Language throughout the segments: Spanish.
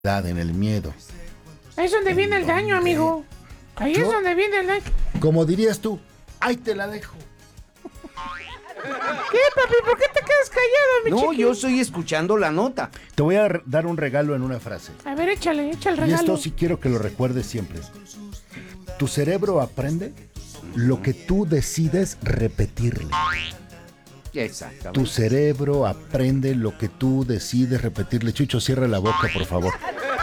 en el miedo. Ahí es donde viene el daño, amigo. Ahí es donde viene el daño. Como dirías tú, ahí te la dejo. ¿Qué, papi? ¿Por qué te quedas callado, mi No, chiqui? yo estoy escuchando la nota. Te voy a dar un regalo en una frase. A ver, echa el regalo. Y esto sí quiero que lo recuerdes siempre. Tu cerebro aprende lo que tú decides repetirle. Exactamente. Tu cerebro aprende lo que tú decides repetirle. Chucho, cierra la boca, por favor.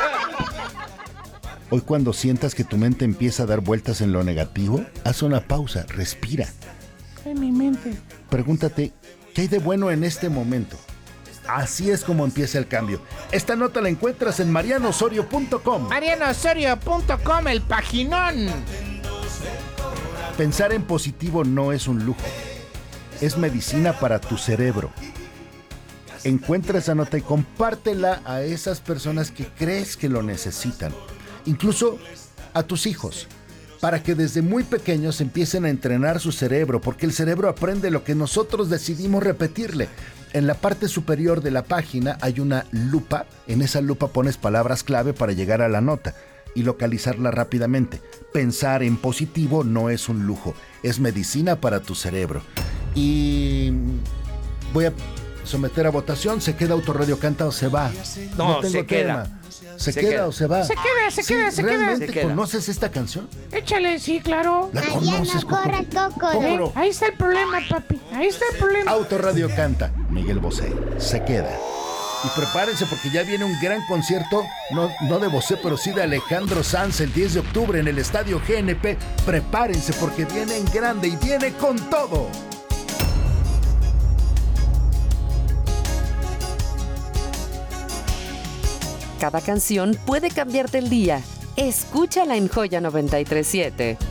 Hoy cuando sientas que tu mente empieza a dar vueltas en lo negativo, haz una pausa, respira. En mi mente. Pregúntate, ¿qué hay de bueno en este momento? Así es como empieza el cambio. Esta nota la encuentras en marianosorio.com. marianosorio.com, el paginón. Pensar en positivo no es un lujo. Es medicina para tu cerebro. Encuentra esa nota y compártela a esas personas que crees que lo necesitan. Incluso a tus hijos, para que desde muy pequeños empiecen a entrenar su cerebro, porque el cerebro aprende lo que nosotros decidimos repetirle. En la parte superior de la página hay una lupa. En esa lupa pones palabras clave para llegar a la nota y localizarla rápidamente. Pensar en positivo no es un lujo, es medicina para tu cerebro. Y voy a someter a votación. ¿Se queda Autorradio Canta o se va? No, tengo se queda. tema. ¿Se queda o se va? Se queda. ¿Realmente Se queda. conoces esta canción? Échale, sí, claro. ¿La Allá conoces, no corre coco. ¿Cómo no? Ahí está el problema, papi. Ahí está el problema. Autorradio Canta, Miguel Bosé, se queda. Y prepárense porque ya viene un gran concierto, no de Bosé, pero sí de Alejandro Sanz el 10 de octubre en el Estadio GNP. Prepárense porque viene en grande y viene con todo. Cada canción puede cambiarte el día. Escúchala en Joya 93.7.